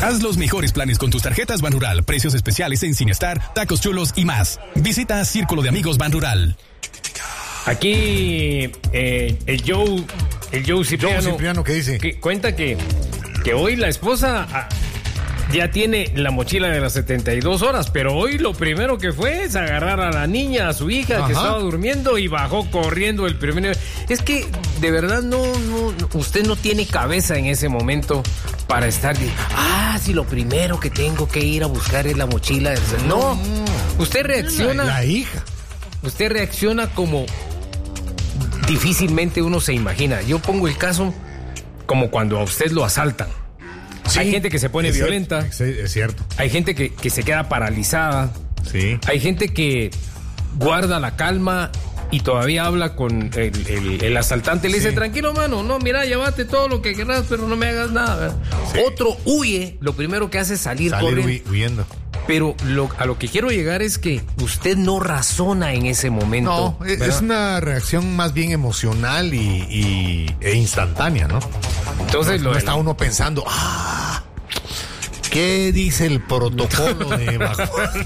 Haz los mejores planes con tus tarjetas Banrural. Precios especiales en Cinestar, tacos chulos y más. Visita Círculo de Amigos Banrural. Aquí el Joe Cipriano, ¿qué dice? Que cuenta que hoy la esposa ya tiene la mochila de las 72 horas, pero hoy lo primero que fue es agarrar a la niña, a su hija, que estaba durmiendo, y bajó corriendo el primero. Es que de verdad no, usted no tiene cabeza en ese momento para estar si lo primero que tengo que ir a buscar es la mochila. No, usted reacciona. La hija. Usted reacciona como difícilmente uno se imagina. Yo pongo el caso como cuando a usted lo asaltan. Sí, hay gente que se pone violenta. Es cierto. Hay gente que se queda paralizada. Sí. Hay gente que guarda la calma y todavía habla con el asaltante. Le dice, tranquilo, mano, no, mira, llévate todo lo que querrás, pero no me hagas nada. Sí. Otro huye, lo primero que hace es salir huyendo. Pero a lo que quiero llegar es que usted no razona en ese momento. No, es una reacción más bien emocional e instantánea, ¿no? Entonces no está uno pensando, ¿qué dice el protocolo de evacuación?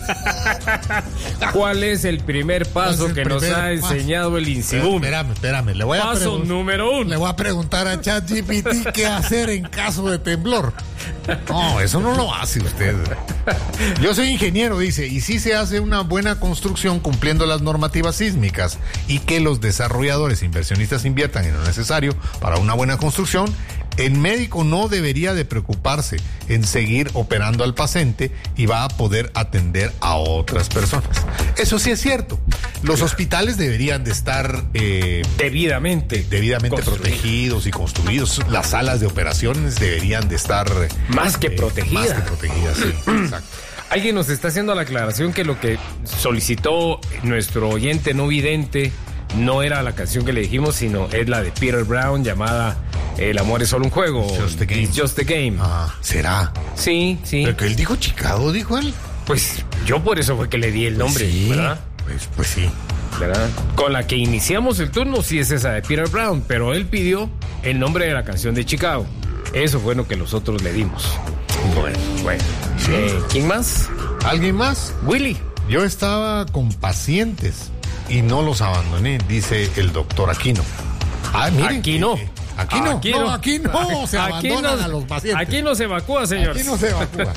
¿Cuál es el primer paso que nos ha enseñado el INSIGUM? Espérame. Paso número 1. Le voy a preguntar a ChatGPT qué hacer en caso de temblor. No, eso no lo hace usted. Yo soy ingeniero, dice, y si se hace una buena construcción cumpliendo las normativas sísmicas y que los desarrolladores e inversionistas inviertan en lo necesario para una buena construcción, el médico no debería de preocuparse en seguir operando al paciente y va a poder atender a otras personas. Eso sí es cierto. Los hospitales deberían de estar debidamente protegidos y construidos. Las salas de operaciones deberían de estar más que protegidas. Sí, exacto. Alguien nos está haciendo la aclaración que lo que solicitó nuestro oyente no vidente no era la canción que le dijimos, sino es la de Peter Brown llamada El amor es solo un juego. It's just a game. ¿Será? Sí. Pero que él dijo Chicago, dijo él. Pues yo por eso fue que le di el nombre, sí, ¿verdad? Pues sí. ¿Verdad? Con la que iniciamos el turno sí es esa de Peter Brown, pero él pidió el nombre de la canción de Chicago. Eso fue lo que nosotros le dimos. Bueno. Sí. ¿Quién más? ¿Alguien más? Willy. Yo estaba con pacientes y no los abandoné, dice el doctor Aquino. Miren, aquí no. Aquí no se abandonan a los pacientes. Aquí no se evacúa, señor. Aquí no se evacúa.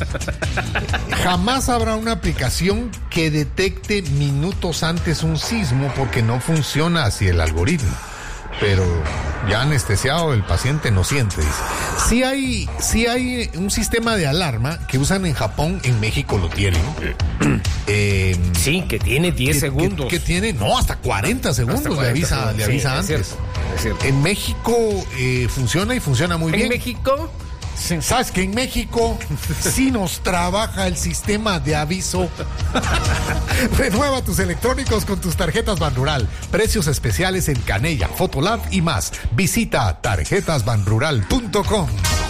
Jamás habrá una aplicación que detecte minutos antes un sismo porque no funciona así el algoritmo. Pero ya anestesiado el paciente no siente, dice. Sí hay un sistema de alarma que usan en Japón, en México lo tienen. Sí, que tiene 10 segundos. Que tiene, hasta 40 segundos le avisa antes. Es cierto. En México funciona y funciona muy bien. ¿En México? ¿Sabes que en México sí nos trabaja el sistema de aviso? Renueva tus electrónicos con tus tarjetas Banrural. Precios especiales en Canella, Fotolab y más. Visita tarjetasbanrural.com.